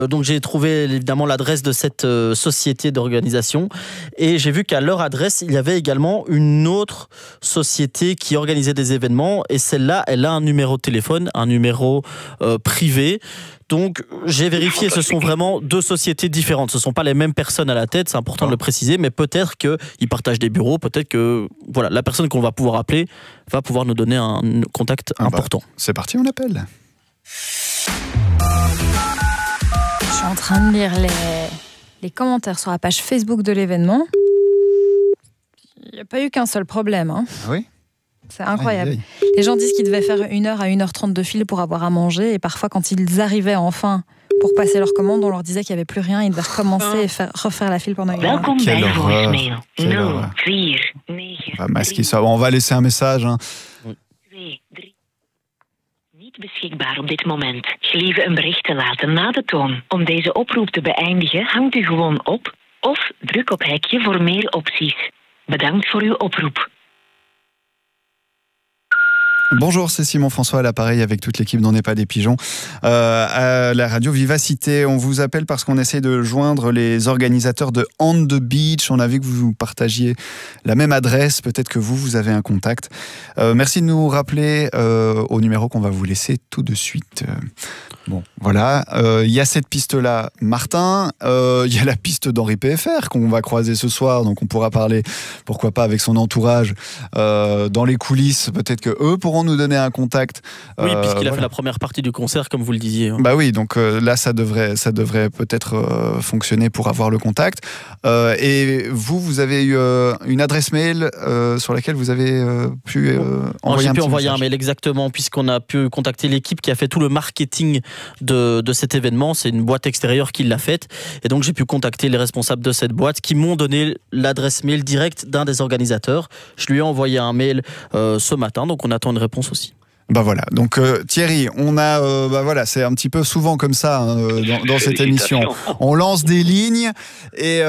Donc j'ai trouvé évidemment l'adresse de cette société d'organisation et j'ai vu qu'à leur adresse, il y avait également une autre société qui organisait des événements et celle-là, elle a un numéro de téléphone, un numéro privé. Donc j'ai vérifié, ce sont vraiment deux sociétés différentes. Ce ne sont pas les mêmes personnes à la tête, c'est important de le préciser, mais peut-être qu'ils partagent des bureaux, peut-être que voilà, la personne qu'on va pouvoir appeler va pouvoir nous donner un contact important. C'est parti, on appelle. Je suis en train de lire les commentaires sur la page Facebook de l'événement. Il n'y a pas eu qu'un seul problème. Hein. Ah oui ? C'est incroyable. Les gens disent qu'ils devaient faire 1h à 1h30 de file pour avoir à manger. Et parfois, quand ils arrivaient enfin pour passer leur commande, on leur disait qu'il n'y avait plus rien. Ils devaient recommencer et refaire la file pendant 1 heure. Quelle horreur. Quelle horreur. On va masquer ça. On va laisser un message. Hein. Niet beschikbaar op dit moment. Gelieve een bericht te laten na de toon. Om deze oproep te beëindigen, hangt u gewoon op of druk op hekje voor meer opties. Bedankt voor uw oproep. Bonjour, c'est Simon François à l'appareil avec toute l'équipe d'On n'est pas des pigeons à la radio Vivacité. On vous appelle parce qu'on essaie de joindre les organisateurs de On the Beach. On a vu que vous partagiez la même adresse. Peut-être que vous avez un contact. Merci de nous rappeler au numéro qu'on va vous laisser tout de suite. Bon, voilà. Il y a cette piste-là, Martin. Il y a la piste d'Henri PFR qu'on va croiser ce soir. Donc on pourra parler, pourquoi pas, avec son entourage dans les coulisses. Peut-être que eux pourront nous donner un contact. Oui, puisqu'il a fait la première partie du concert, comme vous le disiez. Bah oui, donc là, ça devrait peut-être fonctionner pour avoir le contact. Et vous avez eu une adresse mail sur laquelle vous avez pu envoyer un petit envoyer message. un mail, exactement, puisqu'on a pu contacter l'équipe qui a fait tout le marketing de cet événement. C'est une boîte extérieure qui l'a faite. Et donc, j'ai pu contacter les responsables de cette boîte qui m'ont donné l'adresse mail directe d'un des organisateurs. Je lui ai envoyé un mail ce matin, donc on attend une réponse aussi. Bah voilà, donc Thierry, on a, voilà, c'est un petit peu souvent comme ça hein, dans cette émission. On lance des lignes et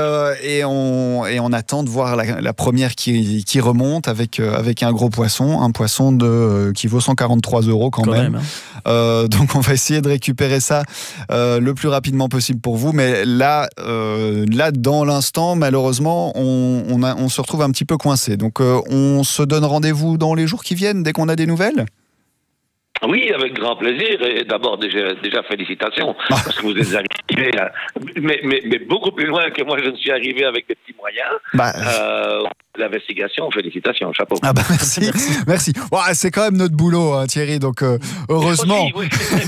on attend de voir la première qui remonte avec un gros poisson, un poisson qui vaut 143 € quand même. Hein. Donc on va essayer de récupérer ça le plus rapidement possible pour vous, mais là dans l'instant, malheureusement, on se retrouve un petit peu coincé. Donc on se donne rendez-vous dans les jours qui viennent dès qu'on a des nouvelles. Oui, avec grand plaisir. Et d'abord, déjà félicitations, parce que vous êtes arrivé, mais beaucoup plus loin que moi, je ne suis arrivé avec des petits moyens. L'investigation, félicitations, chapeau. Ah bah merci. Ouais, c'est quand même notre boulot, hein, Thierry, donc heureusement. Oui,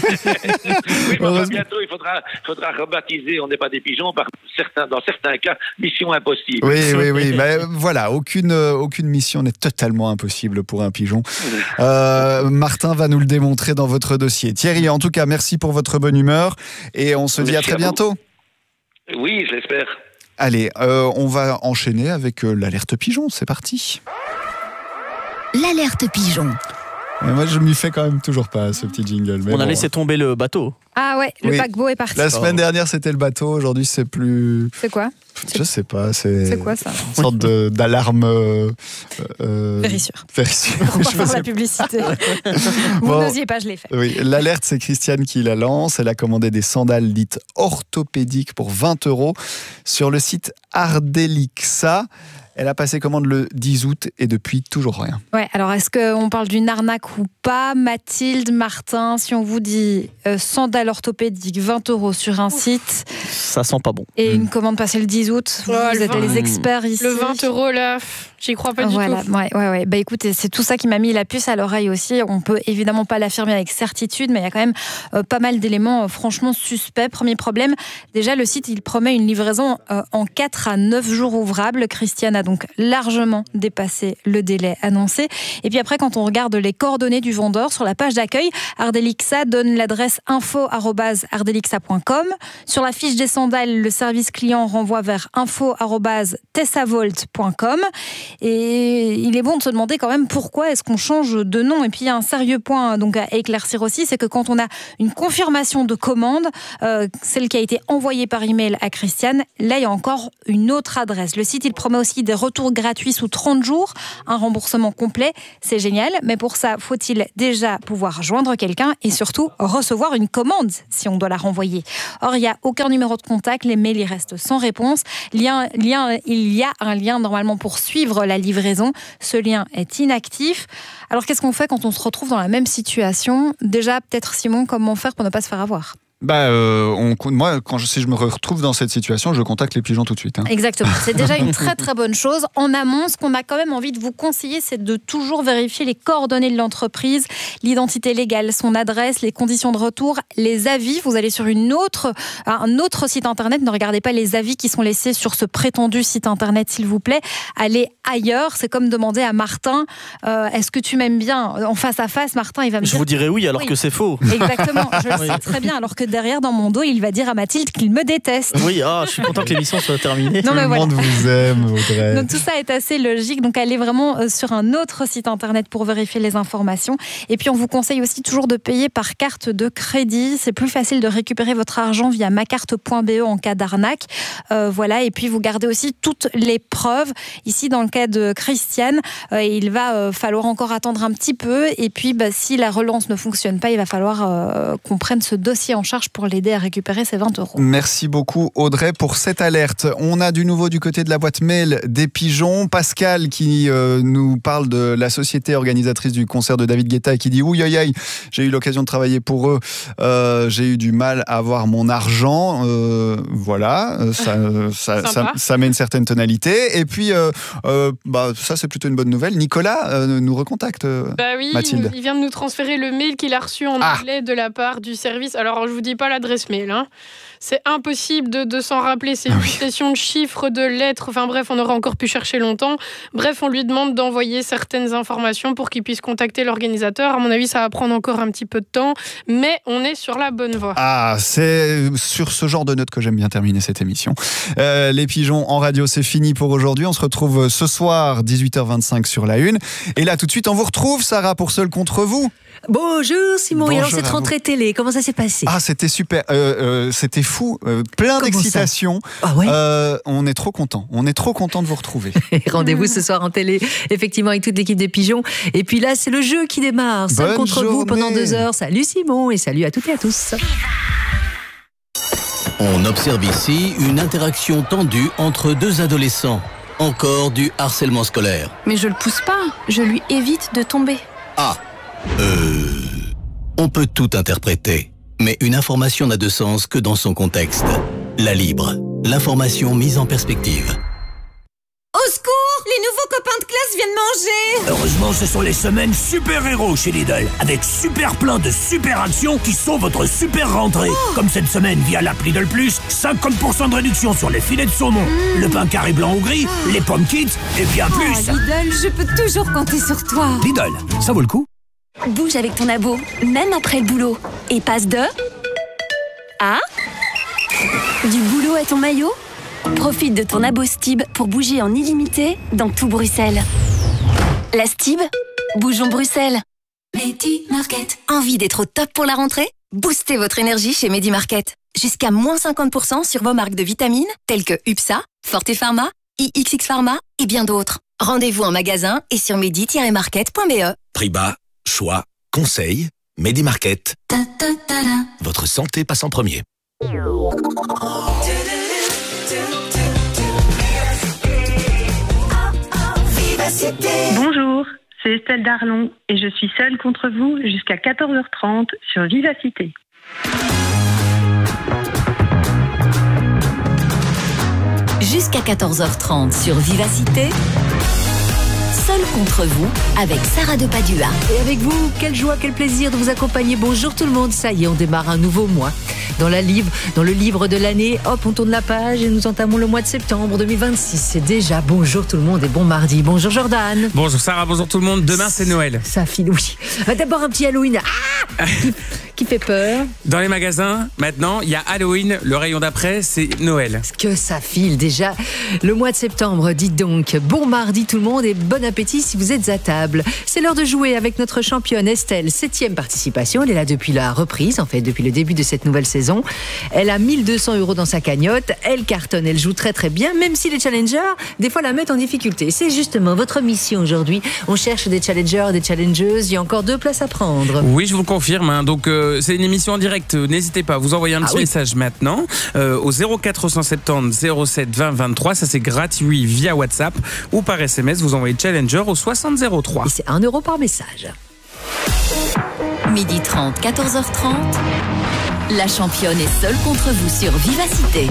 bientôt, il faudra rebaptiser On n'est pas des pigeons, dans certains cas, mission impossible. Oui, mais voilà, aucune mission n'est totalement impossible pour un pigeon. Martin va nous le démontrer dans votre dossier. Thierry, en tout cas, merci pour votre bonne humeur et on se dit à très bientôt. Oui, je l'espère. Allez, on va enchaîner avec l'alerte pigeon, c'est parti. L'alerte pigeon. Mais moi, je m'y fais quand même toujours pas, ce petit jingle. Mais on a laissé tomber le bateau. Ah ouais, le paquebot est parti. La semaine dernière, c'était le bateau, aujourd'hui, c'est plus... C'est quoi ? Je sais pas, c'est quoi ça ? Une sorte d'alarme... Vérissure. On va faire la publicité. Vous n'osiez pas, je l'ai fait. Oui, l'alerte, c'est Christiane qui la lance. Elle a commandé des sandales dites orthopédiques pour 20 € sur le site Ardelixa. Elle a passé commande le 10 août et depuis, toujours rien. Ouais, alors est-ce qu'on parle d'une arnaque ou pas ? Mathilde, Martin, si on vous dit sandales orthopédiques, 20 € sur un site... Ça sent pas bon. Et une commande passée le 10 août, vous êtes les experts ici. Le 20 € là, j'y crois pas du tout. Ouais. Bah écoutez, c'est tout ça qui m'a mis la puce à l'oreille aussi. On peut évidemment pas l'affirmer avec certitude, mais il y a quand même pas mal d'éléments franchement suspects. Premier problème, déjà le site, il promet une livraison en 4 à 9 jours ouvrables. Christiane a donc largement dépassé le délai annoncé. Et puis après, quand on regarde les coordonnées du vendeur sur la page d'accueil, Ardelixa donne l'adresse info@ardelixa.com. Sur la fiche des sandales, le service client renvoie vers info@tessavolt.com. Et il est bon de se demander quand même pourquoi est-ce qu'on change de nom. Et puis il y a un sérieux point donc, à éclaircir aussi, c'est que quand on a une confirmation de commande, celle qui a été envoyée par email à Christiane, là il y a encore une autre adresse. Le site il promet aussi des retours gratuits sous 30 jours, un remboursement complet, c'est génial, mais pour ça faut-il déjà pouvoir joindre quelqu'un et surtout recevoir une commande si on doit la renvoyer. Or il n'y a aucun numéro de contact, les mails ils restent sans réponse. Il y a un lien normalement pour suivre la livraison, ce lien est inactif. Alors qu'est-ce qu'on fait quand on se retrouve dans la même situation ? Déjà peut-être Simon, comment faire pour ne pas se faire avoir ? Moi, si je me retrouve dans cette situation, je contacte les pigeons tout de suite. Exactement, c'est déjà une très très bonne chose. En amont, ce qu'on a quand même envie de vous conseiller, c'est de toujours vérifier les coordonnées de l'entreprise, l'identité légale, son adresse, les conditions de retour, les avis. Vous allez sur un autre site internet, ne regardez pas les avis qui sont laissés sur ce prétendu site internet, s'il vous plaît. Allez ailleurs, c'est comme demander à Martin, est-ce que tu m'aimes bien ? En face à face, Martin, il va me dire... Je vous dirais oui, alors que c'est faux. Exactement, je le sais très bien, alors que derrière, dans mon dos, il va dire à Mathilde qu'il me déteste. Oui, je suis content que l'émission soit terminée. Tout le monde vous aime, Audrey. Donc tout ça est assez logique. Donc allez vraiment sur un autre site internet pour vérifier les informations. Et puis on vous conseille aussi toujours de payer par carte de crédit. C'est plus facile de récupérer votre argent via macarte.be en cas d'arnaque. Voilà. Et puis vous gardez aussi toutes les preuves. Ici, dans le cas de Christiane, il va falloir encore attendre un petit peu. Et puis si la relance ne fonctionne pas, il va falloir qu'on prenne ce dossier en charge pour l'aider à récupérer ses 20 €. Merci beaucoup Audrey pour cette alerte. On a du nouveau du côté de la boîte mail des pigeons. Pascal qui nous parle de la société organisatrice du concert de David Guetta et qui dit ouïe aïe aïe, j'ai eu l'occasion de travailler pour eux, j'ai eu du mal à avoir mon argent. Voilà, ça met une certaine tonalité. Et puis ça c'est plutôt une bonne nouvelle. Nicolas nous recontacte. Oui, Mathilde. il vient de nous transférer le mail qu'il a reçu en anglais de la part du service. Alors je vous dis pas l'adresse mail, hein. C'est impossible de s'en rappeler. C'est une succession de chiffres, de lettres. Enfin bref, on aurait encore pu chercher longtemps. Bref, on lui demande d'envoyer certaines informations pour qu'il puisse contacter l'organisateur. À mon avis, ça va prendre encore un petit peu de temps, mais on est sur la bonne voie. C'est sur ce genre de note que j'aime bien terminer cette émission. Les pigeons en radio, c'est fini pour aujourd'hui. On se retrouve ce soir, 18h25 sur la Une. Et là, tout de suite, on vous retrouve, Sarah, pour Seul contre vous. Bonjour Simon, et alors cette rentrée télé, comment ça s'est passé ? C'était super, c'était fou, plein d'excitation. On est trop content de vous retrouver. Rendez-vous ce soir en télé, effectivement avec toute l'équipe des pigeons. Et puis là c'est le jeu qui démarre, Seul contre vous pendant 2 heures. Salut Simon et salut à toutes et à tous. On observe ici une interaction tendue entre 2 adolescents. Encore du harcèlement scolaire. Mais je le pousse pas, je lui évite de tomber. On peut tout interpréter, mais une information n'a de sens que dans son contexte. La Libre, l'information mise en perspective. Au secours, les nouveaux copains de classe viennent manger. Heureusement, ce sont les semaines super-héros chez Lidl, avec super plein de super actions qui sont votre super rentrée. Comme cette semaine via l'app Lidl Plus, 50% de réduction sur les filets de saumon, le pain carré blanc ou gris, les pommes kids et bien plus. Lidl, je peux toujours compter sur toi. Lidl, ça vaut le coup. Bouge avec ton abo, même après le boulot. Et passe de... du boulot à ton maillot. Profite de ton abo Stib pour bouger en illimité dans tout Bruxelles. La Stib, bougeons Bruxelles. Medi Market. Envie d'être au top pour la rentrée ? Boostez votre énergie chez Medi Market. Jusqu'à moins 50% sur vos marques de vitamines telles que UPSA, Forte Pharma, IXX Pharma et bien d'autres. Rendez-vous en magasin et sur medi-market.be. Prix bas, choix, conseil, Medi Market. Votre santé passe en premier. Bonjour, c'est Estelle Darlon et je suis seule contre vous jusqu'à 14h30 sur Vivacité. Jusqu'à 14h30 sur Vivacité. Seul contre vous, avec Sarah de Padua. Et avec vous, quelle joie, quel plaisir de vous accompagner. Bonjour tout le monde, ça y est, on démarre un nouveau mois. Dans le livre de l'année, hop, on tourne la page et nous entamons le mois de septembre 2026. C'est déjà bonjour tout le monde et bon mardi. Bonjour Jordan. Bonjour Sarah, bonjour tout le monde. Demain c'est Noël. Ça file, oui. D'abord un petit Halloween qui fait peur. Dans les magasins, maintenant, il y a Halloween. Le rayon d'après, c'est Noël. Que ça file déjà. Le mois de septembre, dites donc. Bon mardi tout le monde et bon appétit si vous êtes à table. C'est l'heure de jouer avec notre championne Estelle. 7e participation. Elle est là depuis la reprise, en fait, depuis le début de cette nouvelle saison. Elle a 1 200 € dans sa cagnotte. Elle cartonne, elle joue très très bien, même si les challengers, des fois, la mettent en difficulté. C'est justement votre mission aujourd'hui. On cherche des challengers, des challengeuses. Il y a encore 2 places à prendre. Oui, je vous le confirme. Donc, c'est une émission en direct. N'hésitez pas à vous envoyer un petit message maintenant au 0470 07 20 23. Ça, c'est gratuit via WhatsApp ou par SMS. Vous envoyez Challenger au 60 03. Et c'est 1 € par message. 12h30, 14h30. La championne est seule contre vous sur Vivacité.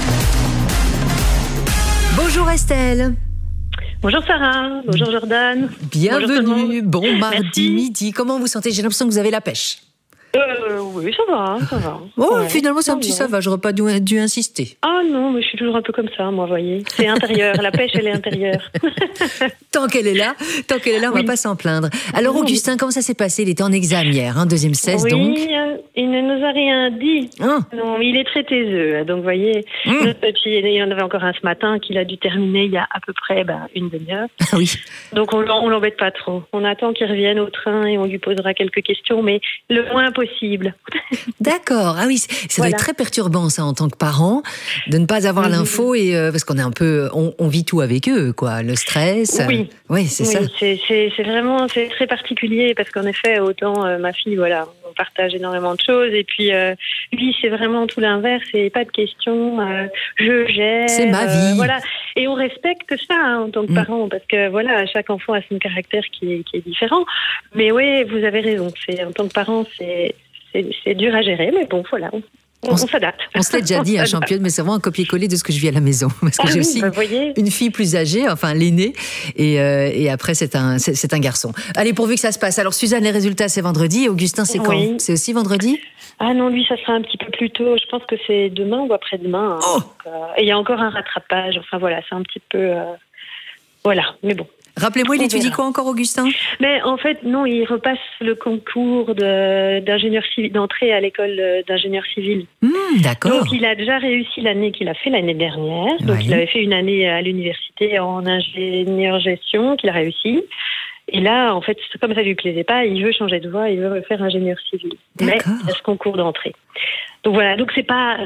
Bonjour Estelle. Bonjour Sarah, bonjour Jordan. Bienvenue, bonjour bon mardi Merci. midi. Comment vous sentez? J'ai l'impression que vous avez la pêche. Oui, ça va, ça va. Oh, ouais, finalement, c'est un petit ça va, j'aurais pas dû insister. Ah non, mais je suis toujours un peu comme ça, moi, vous voyez. C'est intérieur, la pêche, elle est intérieure. Tant qu'elle est là, on va pas s'en plaindre. Alors, Augustin, comment ça s'est passé? Il était en examen hier, deuxième cesse, donc. Oui, il ne nous a rien dit. Non, il est très taiseux, donc vous voyez. Et puis, il y en avait encore un ce matin qu'il a dû terminer il y a à peu près une demi-heure. Oui. Donc, on l'embête pas trop. On attend qu'il revienne au train et on lui posera quelques questions, mais le moins possible. D'accord. Ah oui, ça doit être très perturbant, ça, en tant que parent, de ne pas avoir l'info et parce qu'on est un peu, on vit tout avec eux, quoi. Le stress. Oui. Oui, c'est ça. C'est vraiment, c'est très particulier parce qu'en effet, autant ma fille, voilà, on partage énormément de choses et puis lui, c'est vraiment tout l'inverse. C'est pas de questions. Je gère. C'est ma vie. Voilà. Et on respecte ça en tant que parent parce que voilà, chaque enfant a son caractère qui est différent. Mais oui, vous avez raison. En tant que parent, c'est dur à gérer, mais bon, voilà. On s'adapte. On se l'a déjà dit, championne, mais c'est vraiment un copier-coller de ce que je vis à la maison. Parce que j'ai aussi une fille plus âgée, enfin l'aînée, et après c'est un garçon. Allez, pourvu que ça se passe. Alors Suzanne, les résultats c'est vendredi. Augustin, c'est quand? C'est aussi vendredi? Ah non, lui, ça sera un petit peu plus tôt. Je pense que c'est demain ou après-demain. Et il y a encore un rattrapage. Enfin voilà, c'est un petit peu... Voilà, mais bon. Rappelez-moi, il étudie quoi encore, Augustin? Mais en fait, non, il repasse le concours d'ingénieur civil, d'entrée à l'école d'ingénieur civil. D'accord. Donc, il a déjà réussi l'année qu'il a fait l'année dernière. Donc, il avait fait une année à l'université en ingénieur gestion, qu'il a réussi. Et là, en fait, comme ça lui plaisait pas, il veut changer de voie, il veut refaire ingénieur civil. Mais il y a ce concours d'entrée. Donc voilà, donc c'est pas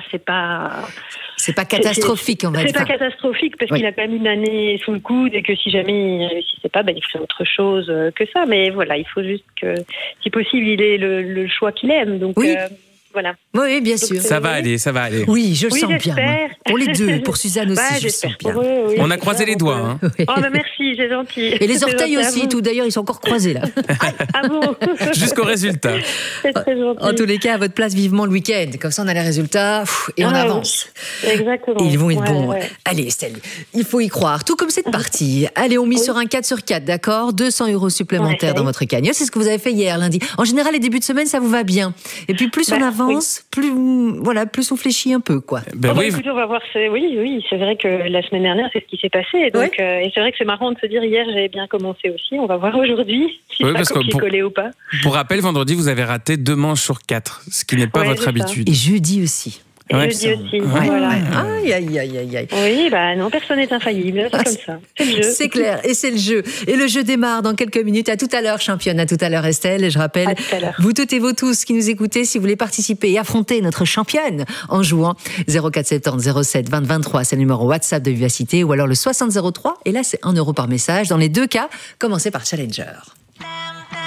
catastrophique, on va dire. C'est pas catastrophique parce qu'il a quand même une année sous le coude et que si jamais il réussissait pas, il ferait autre chose que ça. Mais voilà, il faut juste que, si possible, il ait le choix qu'il aime. Donc voilà. Oui, bien sûr. Ça va aller. Oui, je le sens bien. Pour les deux, pour Suzanne aussi, je le sens bien. On a croisé les doigts. Oh, merci, c'est gentil. Et les orteils aussi, tout d'ailleurs, ils sont encore croisés là. Ah bon? Jusqu'au résultat. C'est très gentil. En tous les cas, à votre place, vivement le week-end. Comme ça, on a les résultats et on avance. Exactement. Et ils vont être bons. Allez, Estelle, il faut y croire. Tout comme cette partie. Allez, on mise sur un 4 sur 4, d'accord? 200 € supplémentaires dans votre cagnotte. C'est ce que vous avez fait hier, lundi. En général, les débuts de semaine, ça vous va bien. Et puis, plus on avance, plus on fléchit un peu, quoi. Écoutez, on va voir. Oui, c'est vrai que la semaine dernière, c'est ce qui s'est passé. Donc, et c'est vrai que c'est marrant de se dire hier, j'avais bien commencé aussi. On va voir aujourd'hui si ça copier-coller ou pas. Pour rappel, vendredi, vous avez raté 2 manches sur 4, ce qui n'est pas votre habitude. Et jeudi aussi. Jeudi aussi, voilà. Aïe. Oui, non, personne n'est infaillible, c'est comme ça. C'est le jeu. C'est clair, et c'est le jeu. Et le jeu démarre dans quelques minutes. À tout à l'heure, championne. À tout à l'heure, Estelle. Et je rappelle, vous toutes et vous tous qui nous écoutez, si vous voulez participer et affronter notre championne en jouant 0470 07 20 23, c'est le numéro WhatsApp de Vivacité, ou alors le 60 03. Et là, c'est 1 € par message. Dans les deux cas, commencez par Challenger.